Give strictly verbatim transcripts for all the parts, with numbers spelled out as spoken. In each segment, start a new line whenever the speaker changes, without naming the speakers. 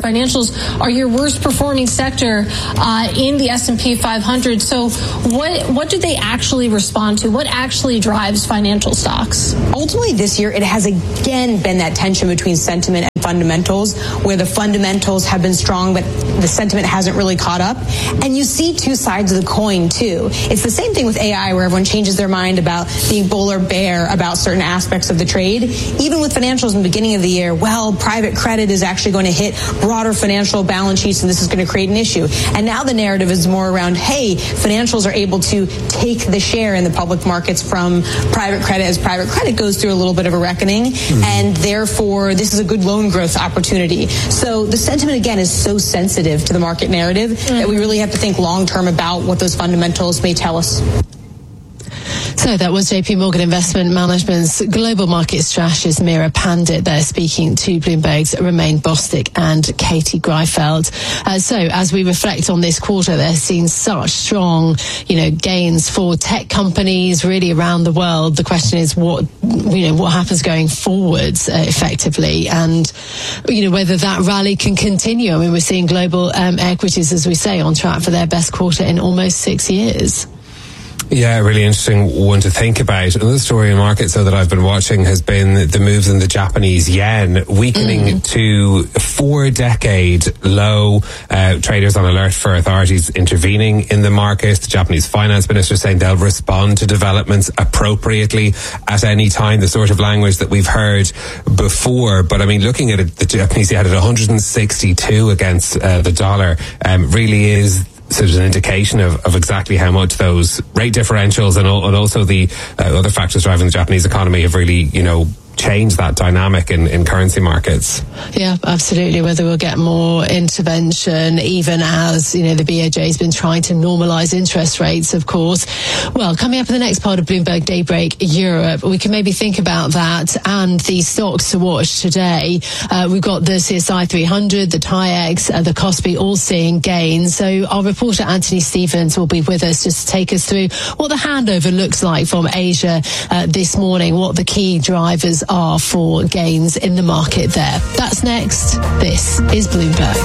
financials are your worst performing sector uh, in the S and P five hundred. So what what do they actually respond to? What actually drives financial stocks?
Ultimately, this year, it has again been that tension between sentiment and fundamentals, where the fundamentals have been strong, but the sentiment hasn't really caught up. And you see two sides of the coin, too. It's the same thing with A I, where everyone changes their mind about being bull or bear about certain aspects of the trade. Even with financials in the beginning of the year, well, private credit is actually going to hit broader financial balance sheets, and this is going to create an issue. And now the narrative is more around, hey, financials are able to take the share in the public markets from private credit as private credit goes through a little bit of a reckoning. Mm-hmm. And therefore, this is a good loan growth opportunity. So the sentiment, again, is so sensitive to the market narrative mm-hmm. that we really have to think long-term about what those fundamentals may tell us.
So that was J P Morgan Investment Management's global market strategist Mira Pandit there, speaking to Bloomberg's Romain Bostick and Katie Greifeld. Uh, so as we reflect on this quarter, they're seeing such strong, you know, gains for tech companies really around the world. The question is what, you know, what happens going forwards uh, effectively, and, you know, whether that rally can continue. I mean, we're seeing global um, equities, as we say, on track for their best quarter in almost six years.
Yeah, really interesting one to think about. Another story in markets, though, that I've been watching has been the moves in the Japanese yen weakening mm. to four-decade low. Uh, traders on alert for authorities intervening in the market. The Japanese finance minister saying they'll respond to developments appropriately at any time, the sort of language that we've heard before. But, I mean, looking at it, the Japanese yen at one hundred sixty-two against uh, the dollar um, really is sort of an indication of, of exactly how much those rate differentials and, and also the uh, other factors driving the Japanese economy have really, you know, change that dynamic in, in currency markets.
Yeah, absolutely. Whether we'll get more intervention, even as, you know, the B O J has been trying to normalise interest rates, of course. Well, coming up in the next part of Bloomberg Daybreak Europe, we can maybe think about that and the stocks to watch today. Uh, we've got the C S I three hundred, the TAIEX, uh, the Kospi all seeing gains. So our reporter Anthony Stevens will be with us just to take us through what the handover looks like from Asia uh, this morning, what the key drivers are for gains in the market there. That's next. This is Bloomberg.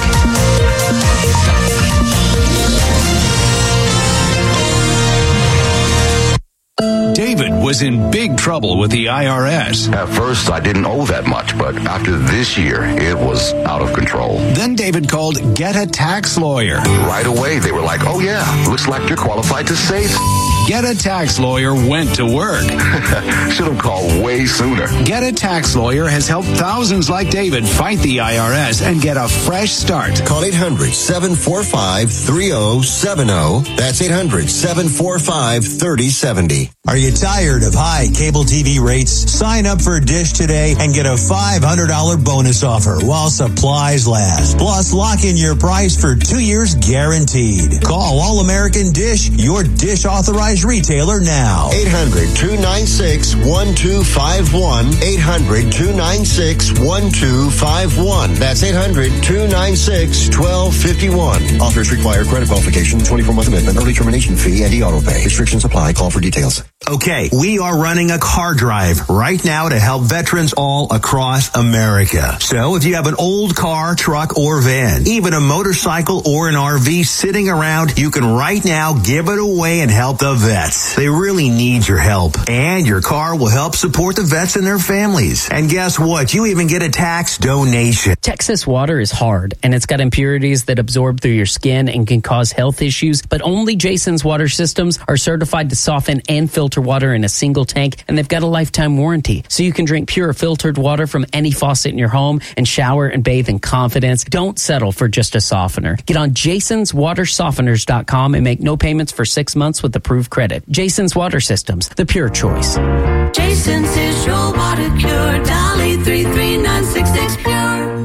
David was in big trouble with the I R S.
At first, I didn't owe that much, but after this year, it was out of control.
Then David called Get a Tax Lawyer.
Right away, they were like, oh yeah, looks like you're qualified to save.
Get a Tax Lawyer went to work.
Should have called way sooner.
Get a Tax Lawyer has helped thousands like David fight the I R S and get a fresh start.
Call eight hundred, seven four five, three zero seven zero. That's eight hundred, seven four five, three zero seven zero.
Are you tired of high cable T V rates? Sign up for Dish today and get a five hundred dollars bonus offer while supplies last. Plus, lock in your price for two years guaranteed. Call All American Dish, your Dish authorized retailer now.
eight hundred, two nine six, one two five one. eight hundred, two nine six, one two five one. That's eight hundred, two nine six, one two five one. Offers require credit qualification, twenty-four month commitment, early termination fee, and e-auto pay. Restrictions apply. Call for details.
Okay, we are running a car drive right now to help veterans all across America. So if you have an old car, truck, or van, even a motorcycle or an R V sitting around, you can right now give it away and help the vets. They really need your help. And your car will help support the vets and their families. And guess what? You even get a tax donation.
Texas water is hard, and it's got impurities that absorb through your skin and can cause health issues, but only Jason's water systems are certified to soften and filter water in a single tank, and they've got a lifetime warranty. So you can drink pure filtered water from any faucet in your home and shower and bathe in confidence. Don't settle for just a softener. Get on jasons water softeners dot com and make no payments for six months with approved credit. Jason's Water Systems, the pure choice.
Jason's is your water cure. Dolly three three nine six six pure.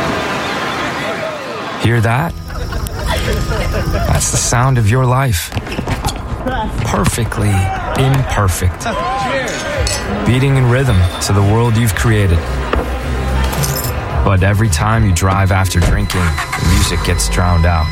Hear that? That's the sound of your life. Perfectly imperfect. Beating in rhythm to the world you've created. But every time you drive after drinking, the music gets drowned out.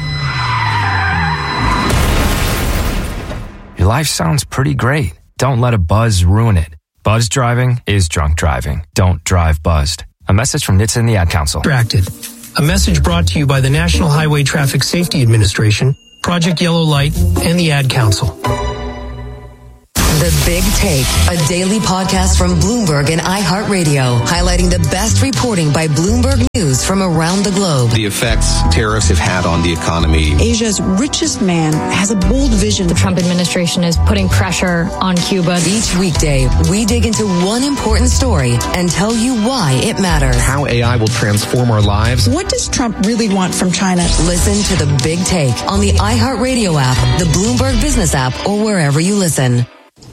Your life sounds pretty great. Don't let a buzz ruin it. Buzz driving is drunk driving. Don't drive buzzed. A message from N H T S A and the Ad Council.
Distracted. A message brought to you by the National Highway Traffic Safety Administration, Project Yellow Light, and the Ad Council.
The Big Take, a daily podcast from Bloomberg and iHeartRadio, highlighting the best reporting by Bloomberg News from around the globe.
The effects tariffs have had on the economy.
Asia's richest man has a bold vision.
The Trump administration is putting pressure on Cuba.
Each weekday, we dig into one important story and tell you why it matters.
How A I will transform our lives.
What does Trump really want from China?
Listen to The Big Take on the iHeartRadio app, the Bloomberg Business app, or wherever you listen.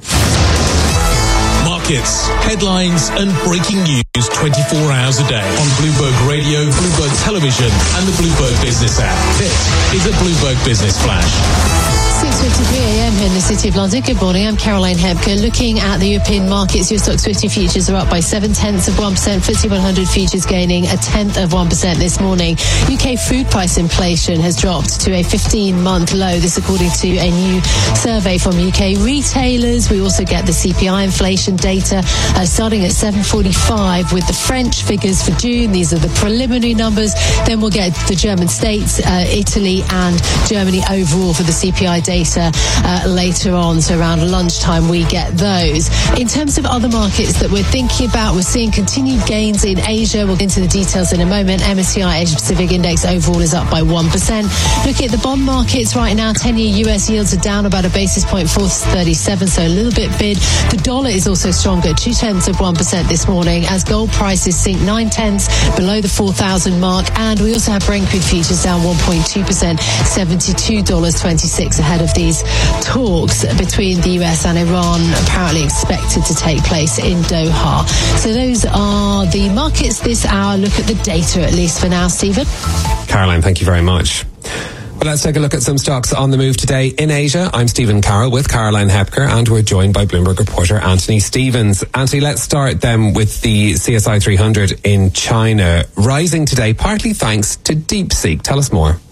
Markets, headlines and breaking news twenty-four hours a day on Bloomberg Radio, Bloomberg Television and the Bloomberg Business app. This is a Bloomberg Business Flash.
six fifty-three a.m. here in the City of London. Good morning, I'm Caroline Hebker. Looking at the European markets, your Stoxx fifty futures are up by seven tenths of one percent. F T S E one hundred futures gaining a tenth of one percent this morning. U K food price inflation has dropped to a fifteen-month low. This according to a new survey from U K retailers. We also get the C P I inflation data uh, starting at seven forty-five with the French figures for June. These are the preliminary numbers. Then we'll get the German states, uh, Italy and Germany overall for the C P I data uh, later on. So around lunchtime we get those. In terms of other markets that we're thinking about, we're seeing continued gains in Asia. We'll get into the details in a moment. M S C I Asia Pacific Index overall is up by one percent. Looking at the bond markets right now, ten-year U S yields are down about a basis point, four thirty-seven, so a little bit bid. The dollar is also stronger, two tenths of one percent this morning as gold prices sink nine tenths below the four thousand mark. And we also have Brent crude futures down one point two percent, seventy-two dollars and twenty-six cents ahead of these talks between the U S and Iran apparently expected to take place in Doha. So those are the markets this hour. Look at the data at least for now, Stephen.
Caroline, thank you very much. Well, let's take a look at some stocks on the move today in Asia. I'm Stephen Carroll with Caroline Hebker, and we're joined by Bloomberg reporter Anthony Stevens. Anthony, let's start then with the C S I three hundred in China, rising today partly thanks to DeepSeek. Tell us more.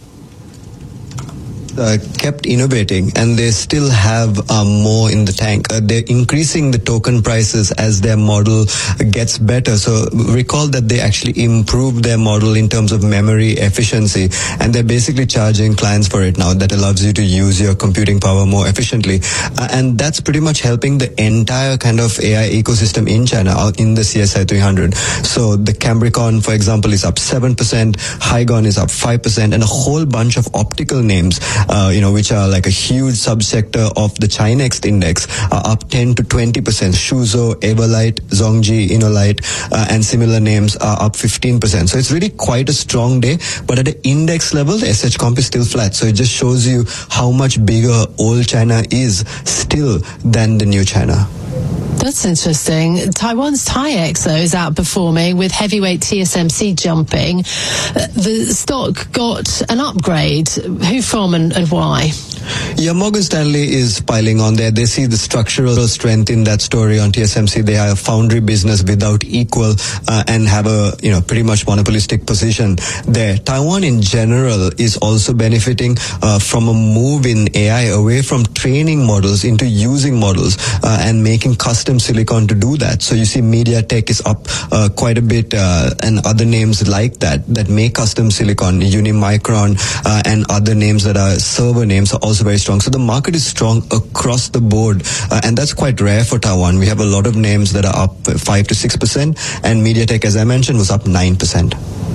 Uh, kept innovating, and they still have uh, more in the tank. Uh, they're increasing the token prices as their model gets better. So recall that they actually improved their model in terms of memory efficiency, and they're basically charging clients for it now. That allows you to use your computing power more efficiently. Uh, and that's pretty much helping the entire kind of A I ecosystem in China, uh, in the C S I three hundred. So the Cambricon, for example, is up seven percent, Hygon is up five percent, and a whole bunch of optical names Uh, you know, which are like a huge subsector of the Chinext index, are up ten to twenty percent. Shuzo, Everlight, Zhongji, Innolight, uh, and similar names are up fifteen percent. So it's really quite a strong day. But at the index level, the S H Comp is still flat. So it just shows you how much bigger old China is still than the new China.
That's interesting. Taiwan's TAIEX, though, is outperforming with heavyweight T S M C jumping. The stock got an upgrade. Who from and, and why?
Yeah, Morgan Stanley is piling on there. They see the structural strength in that story on T S M C. They are a foundry business without equal uh, and have a, you know, pretty much monopolistic position there. Taiwan in general is also benefiting uh, from a move in A I away from training models into using models uh, and making custom silicon to do that. So you see MediaTek is up uh, quite a bit uh, and other names like that that make custom silicon. Unimicron uh, and other names that are server names are also very strong. So the market is strong across the board, uh, and that's quite rare for Taiwan. We have a lot of names that are up five to six percent, and MediaTek, as I mentioned, was up nine percent.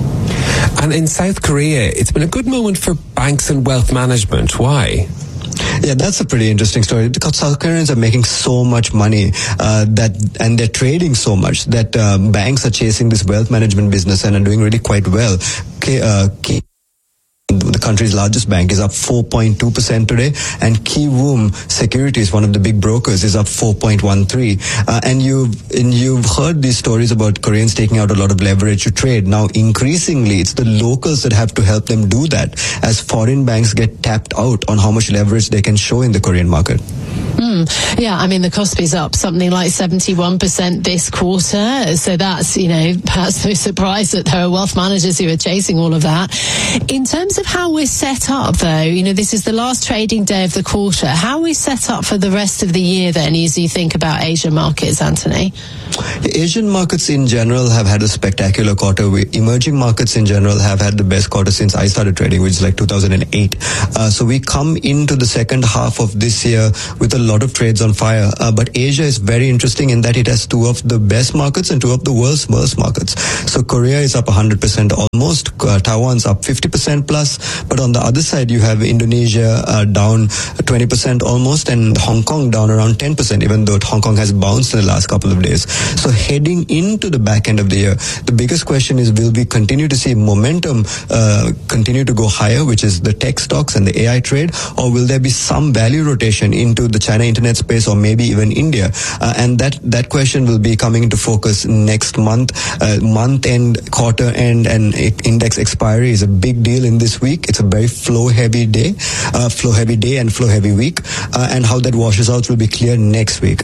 And in South Korea, it's been a good moment for banks and wealth management. Why?
Yeah, that's a pretty interesting story because South Koreans are making so much money uh, that, and they're trading so much that uh, banks are chasing this wealth management business and are doing really quite well. Okay, uh, K- the country's largest bank is up four point two percent today, and Kiwoom Securities, one of the big brokers, is up four point one three. Uh, and you've and you've heard these stories about Koreans taking out a lot of leverage to trade. Now, increasingly, it's the locals that have to help them do that, as foreign banks get tapped out on how much leverage they can show in the Korean market.
Mm. Yeah, I mean, the Kospi's up something like seventy-one percent this quarter. So that's, you know, perhaps no surprise that there are wealth managers who are chasing all of that. In terms of how we're set up, though, you know, this is the last trading day of the quarter. How are we set up for the rest of the year, then, as you think about Asian markets, Anthony?
Asian markets in general have had a spectacular quarter. We, emerging markets in general have had the best quarter since I started trading, which is like two thousand eight. Uh, so we come into the second half of this year with a lot of trades on fire. Uh, but Asia is very interesting in that it has two of the best markets and two of the world's worst markets. So Korea is up one hundred percent almost. Uh, Taiwan's up fifty percent plus. But on the other side, you have Indonesia uh, down twenty percent almost, and Hong Kong down around ten percent, even though Hong Kong has bounced in the last couple of days. So heading into the back end of the year, the biggest question is, will we continue to see momentum uh, continue to go higher, which is the tech stocks and the A I trade, or will there be some value rotation into the China internet space or maybe even India? Uh, and that, that question will be coming into focus next month. Uh, month end, quarter end, and index expiry is a big deal in this week. It's a very flow heavy day, uh, flow heavy day and flow heavy week. Uh, and how that washes out will be clear next week.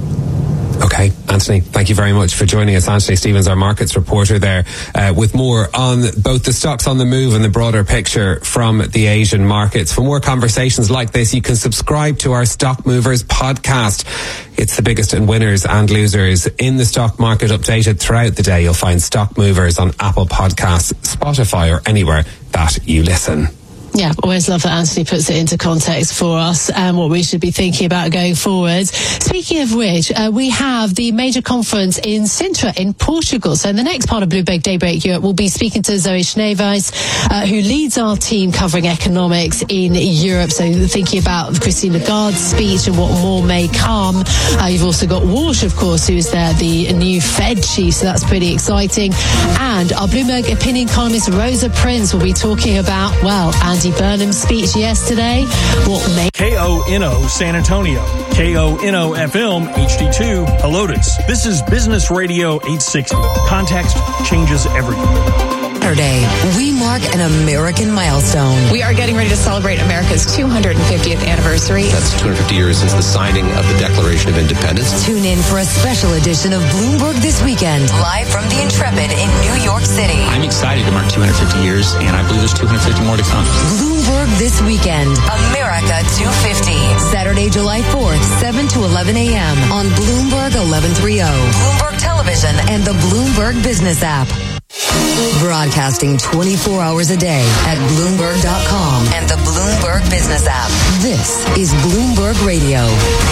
Okay, Anthony, thank you very much for joining us. Anthony Stevens, our markets reporter there, uh, with more on both the stocks on the move and the broader picture from the Asian markets. For more conversations like this, you can subscribe to our Stock Movers podcast. It's the biggest in winners and losers in the stock market, updated throughout the day. You'll find Stock Movers on Apple Podcasts, Spotify, or anywhere that you listen.
Yeah, always love that Anthony puts it into context for us and what we should be thinking about going forward. Speaking of which, uh, we have the major conference in Sintra in Portugal. So in the next part of Bloomberg Daybreak Europe, we'll be speaking to Zoe Schneeweiss, uh, who leads our team covering economics in Europe. So thinking about Christine Lagarde's speech and what more may come. Uh, you've also got Walsh, of course, who's there, the new Fed chief. So that's pretty exciting. And our Bloomberg opinion columnist Rosa Prince will be talking about, well, Andy Burnham's speech yesterday. What made
K O N O San Antonio, K O N O F M H D two Helotes. This is Business Radio eight sixty. Context changes everything.
Saturday, we mark an American milestone.
We are getting ready to celebrate America's two hundred fiftieth anniversary.
That's two hundred fifty years since the signing of the Declaration of Independence.
Tune in for a special edition of Bloomberg This Weekend, live from the Intrepid in New York City.
I'm excited to mark two hundred fifty years, and I believe there's two hundred fifty more to come.
Bloomberg This Weekend, America two fifty. Saturday, July fourth, seven to eleven a.m. on Bloomberg eleven thirty, Bloomberg Television, and the Bloomberg Business app. Broadcasting twenty-four hours a day at Bloomberg dot com and the Bloomberg Business app. This is Bloomberg Radio.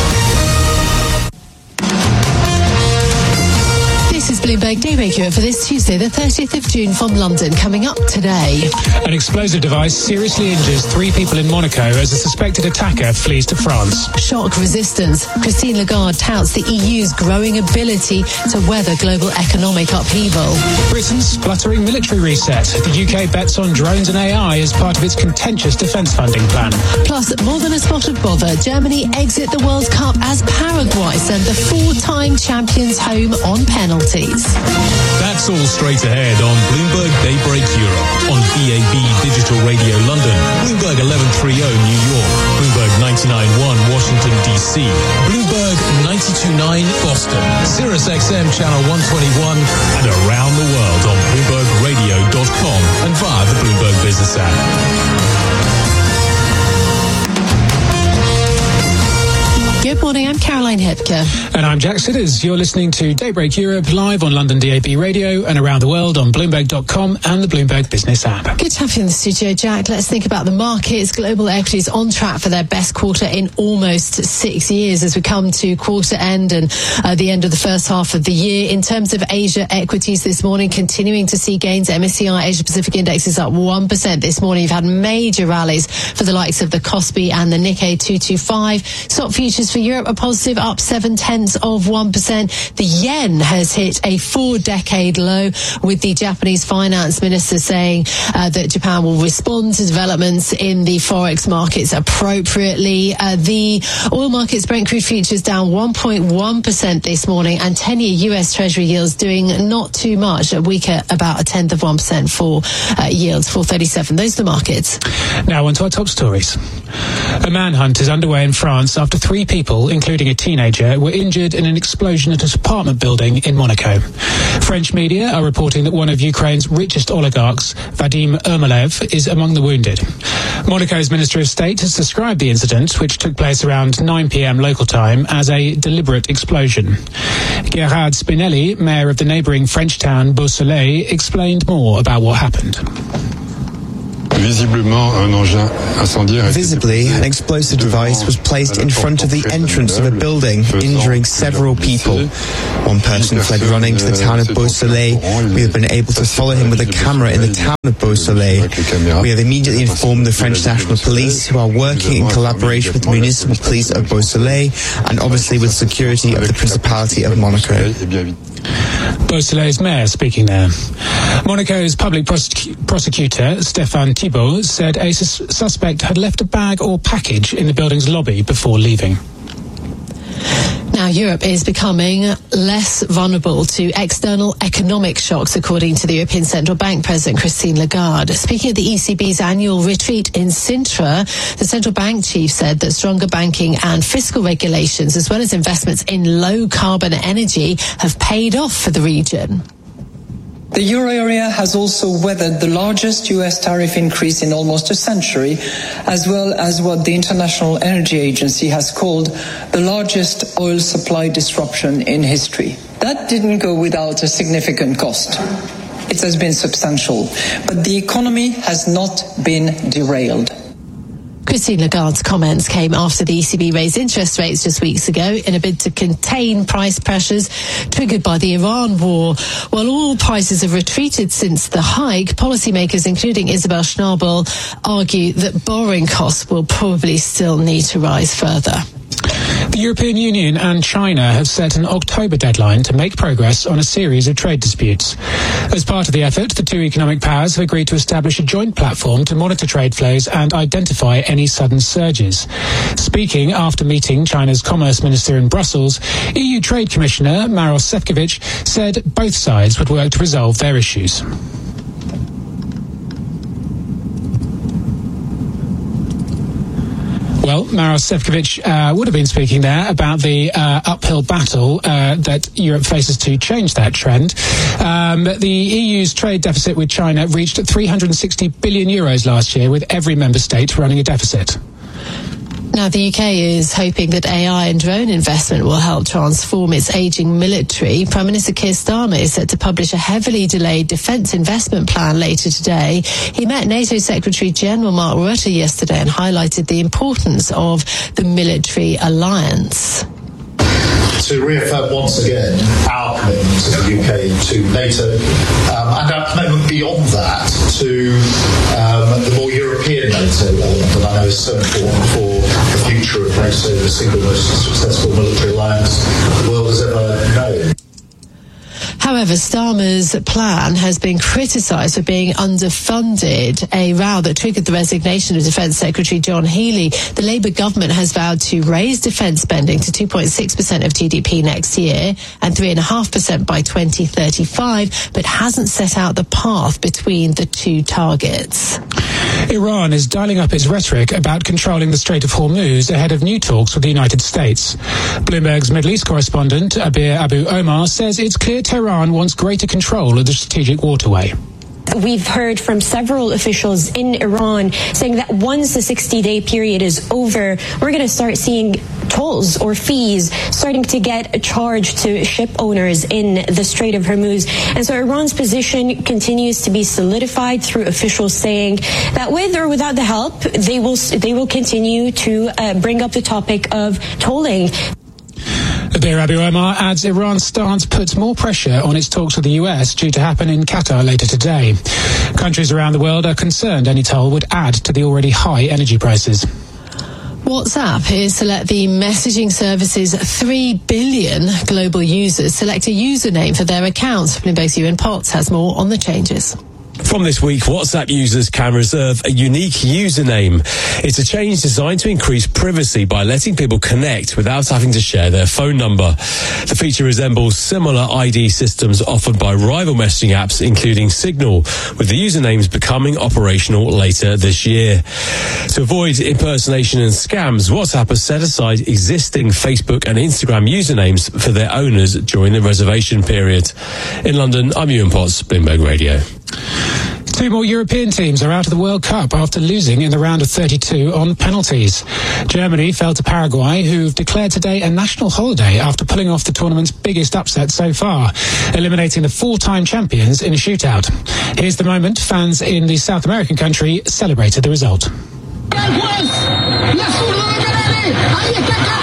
This is Bloomberg Daybreak Europe for this Tuesday, the thirtieth of June from London. Coming up today.
An explosive device seriously injures three people in Monaco as a suspected attacker flees to France.
Shock resistance. Christine Lagarde touts the E U's growing ability to weather global economic upheaval.
Britain's spluttering military reset. The U K bets on drones and A I as part of its contentious defence funding plan.
Plus, more than a spot of bother, Germany exit the World Cup as Paraguay send the four-time champions home on penalties.
That's all straight ahead on Bloomberg Daybreak Europe, on B A B Digital Radio London, Bloomberg eleven thirty New York, Bloomberg ninety-nine point one Washington D C, Bloomberg ninety-two point nine Boston, Sirius X M Channel one twenty-one, and around the world on Bloomberg Radio dot com and via the Bloomberg Business app.
Good morning, I'm Caroline Hepker.
And I'm Jack Sidders. You're listening to Daybreak Europe live on London D A B Radio and around the world on Bloomberg dot com and the Bloomberg Business app.
Good to have you in the studio, Jack. Let's think about the markets. Global equities on track for their best quarter in almost six years as we come to quarter end and uh, the end of the first half of the year. In terms of Asia equities this morning, continuing to see gains. M S C I Asia Pacific Index is up one percent this morning. You've had major rallies for the likes of the Kospi and the Nikkei two twenty-five. Stock futures for Europe are positive, up seven tenths of one percent. The yen has hit a four-decade low, with the Japanese finance minister saying uh, that Japan will respond to developments in the forex markets appropriately. Uh, the oil markets, Brent crude futures down one point one percent this morning, and ten-year U S Treasury yields doing not too much, weaker about a tenth of one percent for uh, yields, four thirty-seven. Those are the markets.
Now on to our top stories. A manhunt is underway in France after three people people, including a teenager, were injured in an explosion at an apartment building in Monaco. French media are reporting that one of Ukraine's richest oligarchs, Vadim Ermolev, is among the wounded. Monaco's Minister of State has described the incident, which took place around nine p.m. local time, as a deliberate explosion. Gerard Spinelli, mayor of the neighbouring French town Beausoleil, explained more about what happened.
Visibly, an explosive device was placed in front of the entrance of a building, injuring several people. One person fled running to the town of Beausoleil. We have been able to follow him with a camera in the town of Beausoleil. We have immediately informed the French National Police, who are working in collaboration with the municipal police of Beausoleil and obviously with security of the Principality of Monaco.
Beausoleil's mayor speaking there. Monaco's public prosec- prosecutor, Stéphane Thibault, said a sus- suspect had left a bag or package in the building's lobby before leaving.
Now, Europe is becoming less vulnerable to external economic shocks, according to the European Central Bank President Christine Lagarde. Speaking at the E C B's annual retreat in Sintra, the central bank chief said that stronger banking and fiscal regulations, as well as investments in low-carbon energy, have paid off for the region.
The euro area has also weathered the largest U S tariff increase in almost a century, as well as what the International Energy Agency has called the largest oil supply disruption in history. That didn't go without a significant cost. It has been substantial, but the economy has not been derailed.
Christine Lagarde's comments came after the E C B raised interest rates just weeks ago in a bid to contain price pressures triggered by the Iran war. While all prices have retreated since the hike, policymakers, including Isabel Schnabel, argue that borrowing costs will probably still need to rise further.
The European Union and China have set an October deadline to make progress on a series of trade disputes. As part of the effort, the two economic powers have agreed to establish a joint platform to monitor trade flows and identify any sudden surges. Speaking after meeting China's Commerce Minister in Brussels, E U Trade Commissioner Maros Sefcovic said both sides would work to resolve their issues. Well, Maros Sefcovic uh, would have been speaking there about the uh, uphill battle uh, that Europe faces to change that trend. Um, the E U's trade deficit with China reached three hundred sixty billion euros last year, with every member state running a deficit.
Now, the U K is hoping that A I and drone investment will help transform its ageing military. Prime Minister Keir Starmer is set to publish a heavily delayed defence investment plan later today. He met NATO Secretary General Mark Rutte yesterday and highlighted the importance of the military alliance.
To reaffirm once again our commitment to the U K to NATO um, and our commitment beyond that to um, the more European NATO element that I know is so important for the future of NATO, the single most successful military alliance the world has ever known.
However, Starmer's plan has been criticised for being underfunded, a row that triggered the resignation of Defence Secretary John Healey. The Labour government has vowed to raise defence spending to two point six percent of G D P next year and three point five percent by twenty thirty-five, but hasn't set out the path between the two targets.
Iran is dialing up its rhetoric about controlling the Strait of Hormuz ahead of new talks with the United States. Bloomberg's Middle East correspondent, Abir Abu Omar, says it's clear Tehran wants greater control of the strategic waterway.
We've heard from several officials in Iran saying that once the sixty-day period is over, we're going to start seeing tolls or fees starting to get charged to ship owners in the Strait of Hormuz. And so Iran's position continues to be solidified through officials saying that with or without the help, they will they will continue to uh, bring up the topic of tolling.
Abir Abu Omar adds Iran's stance puts more pressure on its talks with the U S due to happen in Qatar later today. Countries around the world are concerned any toll would add to the already high energy prices.
WhatsApp is to let the messaging service's three billion global users select a username for their accounts. Bloomberg's Ewan Potts has more on the changes.
From this week, WhatsApp users can reserve a unique username. It's a change designed to increase privacy by letting people connect without having to share their phone number. The feature resembles similar I D systems offered by rival messaging apps, including Signal, with the usernames becoming operational later this year. To avoid impersonation and scams, WhatsApp has set aside existing Facebook and Instagram usernames for their owners during the reservation period. In London, I'm Ewan Potts, Bloomberg Radio.
Two more European teams are out of the World Cup after losing in the round of thirty-two on penalties. Germany fell to Paraguay, who've declared today a national holiday after pulling off the tournament's biggest upset so far, eliminating the four-time champions in a shootout. Here's the moment fans in the South American country celebrated the result.